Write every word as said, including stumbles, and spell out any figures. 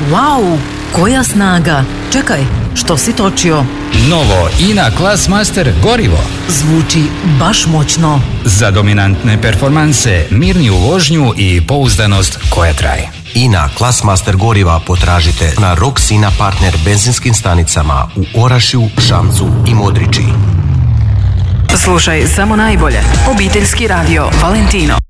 Wow, koja snaga! Čekaj, što si točio? Novo I N A Classmaster gorivo. Zvuči baš moćno. Za dominantne performanse, mirniju vožnju i pouzdanost koja traje. I N A Classmaster goriva potražite na Roxina partner benzinskim stanicama u Orašju, Šamcu i Modriči. Slušaj samo najbolje. Obiteljski radio Valentino.